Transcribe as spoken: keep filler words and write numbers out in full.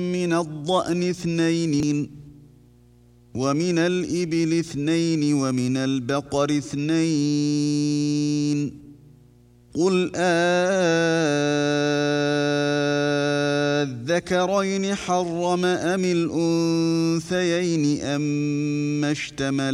من الضأن اثنين ومن الإبل اثنين ومن البقر اثنين قل أذكرين حرم أم الأنثيين أم اشتمل